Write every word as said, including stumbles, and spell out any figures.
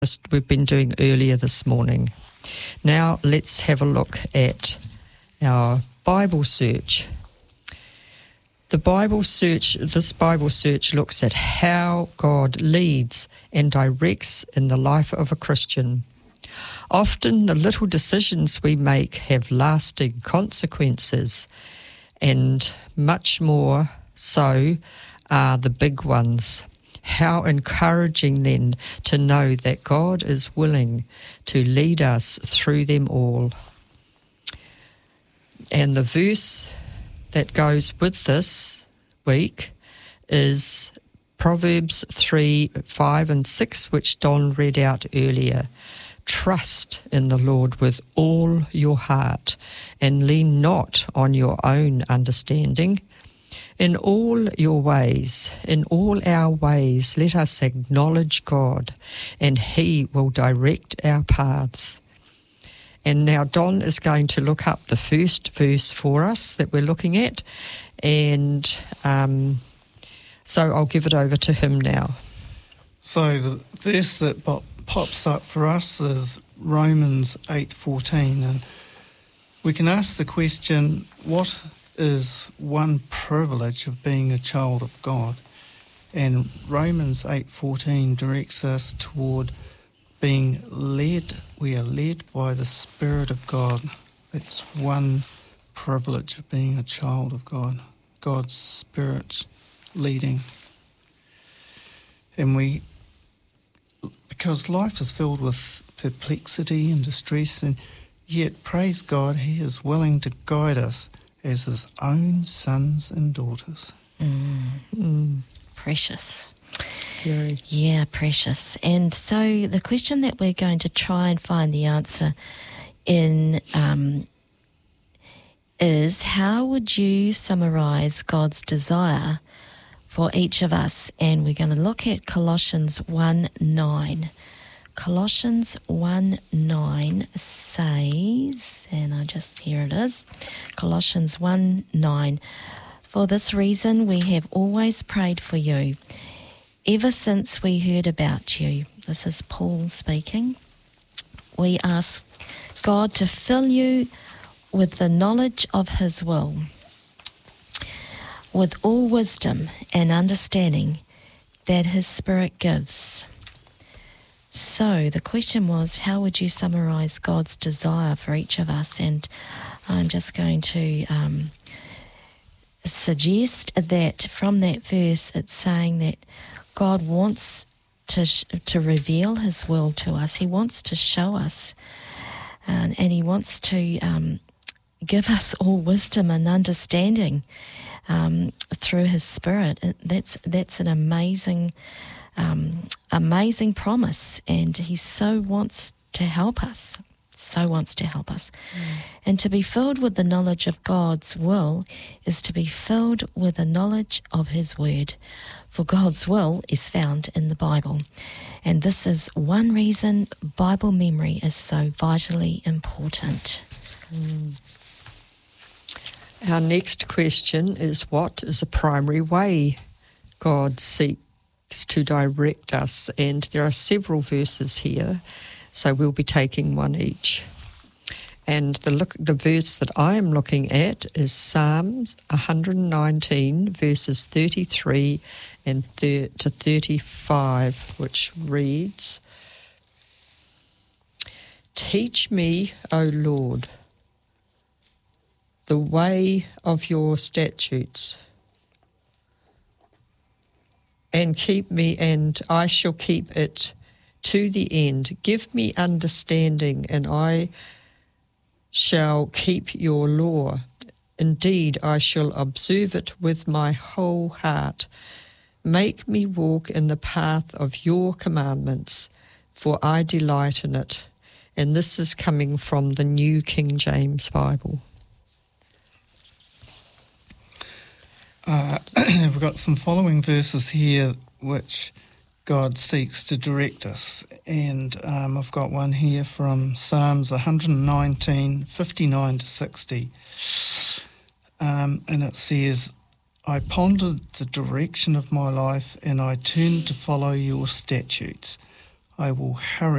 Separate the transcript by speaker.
Speaker 1: we've been doing earlier this morning. Now let's have a look at our Bible search. The Bible search, this Bible search looks at how God leads and directs in the life of a Christian. Often the little decisions we make have lasting consequences, and much more so are the big ones. How encouraging then to know that God is willing to lead us through them all. And the verse that goes with this week is Proverbs three, five and six, which Don read out earlier. Trust in the Lord with all your heart and lean not on your own understanding. In all your ways, in all our ways, let us acknowledge God, and He will direct our paths. And now Don is going to look up the first verse for us that we're looking at, and um, so I'll give it over to him now.
Speaker 2: So the verse that pop, pops up for us is Romans eight fourteen, and we can ask the question, what is one privilege of being a child of God? And Romans eight fourteen directs us toward being led. We are led by the Spirit of God. That's one privilege of being a child of God. God's Spirit leading. And we, because life is filled with perplexity and distress, and yet, praise God, He is willing to guide us as His own sons and daughters.
Speaker 3: Mm. Mm. Precious. Very. Yeah, precious. And so the question that we're going to try and find the answer in um, is, how would you summarise God's desire for each of us? And we're going to look at Colossians one nine. Colossians one nine says, and I just, here it is, Colossians one nine, for this reason we have always prayed for you, ever since we heard about you. This is Paul speaking. We ask God to fill you with the knowledge of His will, with all wisdom and understanding that His Spirit gives. So the question was, how would you summarise God's desire for each of us? And I'm just going to um, suggest that from that verse, it's saying that God wants to sh- to reveal His will to us. He wants to show us, and, and He wants to um, give us all wisdom and understanding um, through His Spirit. That's that's an amazing. Um, amazing promise, and He so wants to help us, so wants to help us. Mm. And to be filled with the knowledge of God's will is to be filled with the knowledge of His Word, for God's will is found in the Bible. And this is one reason Bible memory is so vitally important.
Speaker 1: Mm. Our next question is, what is a primary way God seeks to direct us? And there are several verses here, so we'll be taking one each. And the look, the verse that I am looking at is Psalms one nineteen, verses thirty-three and thir- to thirty-five, which reads, "Teach me, O Lord, the way of your statutes, and keep me, and I shall keep it to the end. Give me understanding, and I shall keep your law. Indeed, I shall observe it with my whole heart. Make me walk in the path of your commandments, for I delight in it." And this is coming from the New King James Bible.
Speaker 2: Uh, we've got some following verses here which God seeks to direct us, and um, I've got one here from Psalms one nineteen, fifty-nine to sixty, um, and it says, "I pondered the direction of my life, and I turned to follow your statutes. I will hurry